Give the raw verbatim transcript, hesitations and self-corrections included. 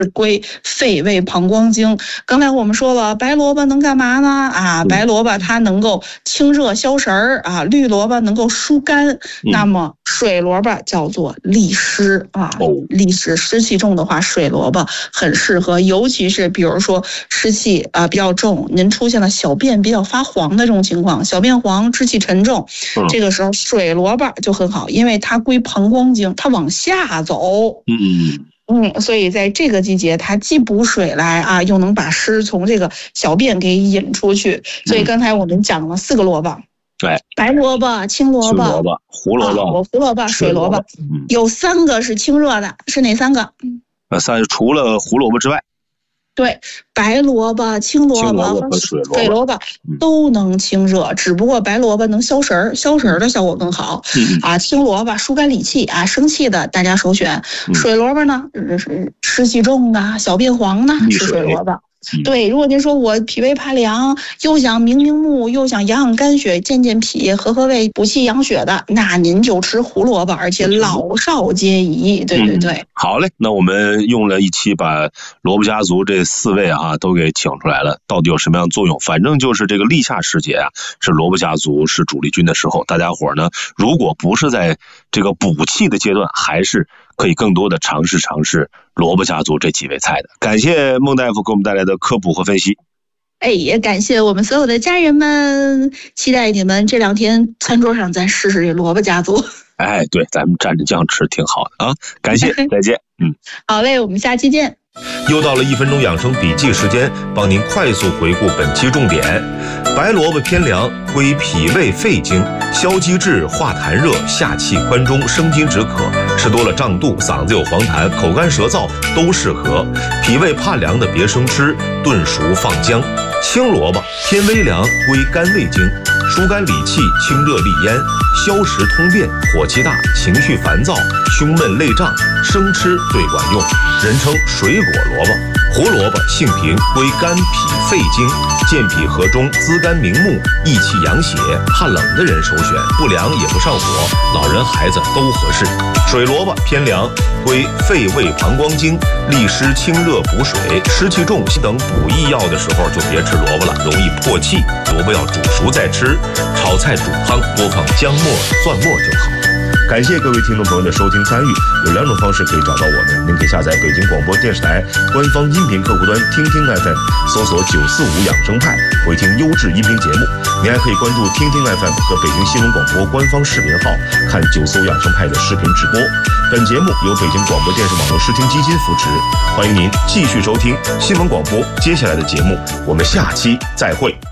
归肺胃膀胱经。刚才我们说了，白萝卜能干嘛呢？啊，白萝卜它能够清热消食儿啊，绿萝卜能够疏肝，嗯、那么水萝卜叫做利湿啊，利湿湿气重的话，水萝卜很适合，尤其是比如说湿气啊比较重，您出现了小便比较发黄的这种情况，小便黄、支气沉重，嗯、这个时候水萝卜就很好，因为它归膀胱经，它往下走。 嗯。 嗯，所以在这个季节，它既补水来啊，又能把湿从这个小便给引出去。所以刚才我们讲了四个萝卜， 对、嗯， 白萝卜、青萝卜、 萝卜、胡萝卜、 啊、胡萝卜、水萝卜， 嗯、 有三个是清热的，是哪三个？ 呃，三除了胡萝卜之外。 对，白萝卜、青萝卜和水萝卜都能清热，只不过白萝卜能消食儿，消食儿的效果更好。嗯、啊，青萝卜疏肝理气啊，生气的大家首选。嗯、水萝卜呢，是湿气重的、小便黄的，是水萝卜。对，如果您说我脾胃怕凉，又想明明目，又想养养肝血、健健脾、和和胃、补气养血的，那您就吃胡萝卜，而且老少皆宜。对对对、 嗯，好嘞，那我们用了一期把萝卜家族这四位啊都给请出来了，到底有什么样的作用？反正就是这个立夏时节啊，是萝卜家族是主力军的时候，大家伙呢，如果不是在这个补气的阶段，还是可以更多的尝试尝试萝卜家族这几味菜的。感谢孟大夫给我们带来的科普和分析。 哎，也感谢我们所有的家人们，期待你们这两天餐桌上咱试试这萝卜家族。 哎，对，咱们蘸着酱吃挺好的啊！感谢，再见。嗯， 好嘞，我们下期见。 又到了一分钟养生笔记时间，帮您快速回顾本期重点。白萝卜偏凉，归脾胃肺经，消积滞、化痰热、下气宽中、生津止渴。吃多了胀肚、嗓子有黄痰、口干舌燥都适合。脾胃怕凉的别生吃，炖熟放姜。青萝卜偏微凉，归肝胃经，疏肝理气、清热利咽、消食通便。火气大、情绪烦躁、胸闷累胀，生吃最管用。人称水果萝卜。胡萝卜性平，归肝脾肺经，健脾和中，滋肝明目，益气养血。怕冷的人首选，不凉也不上火，老人孩子都合适。水萝卜偏凉，归肺胃膀胱经，利湿清热补水。湿气重等补益药的时候就别吃萝卜了，容易破气。萝卜要煮熟再吃，炒菜煮汤多放姜末、蒜末就好。感谢各位听众朋友的收听参与，有两种方式可以找到我们，您可以下载北京广播电视台官方音频客户端听听 F M， 搜索九四五养生派，回听优质音频节目。您还可以关注听听 F M 和北京新闻广播官方视频号，看九四五养生派的视频直播。本节目由北京广播电视网络视听基金扶持，欢迎您继续收听新闻广播。接下来的节目，我们下期再会。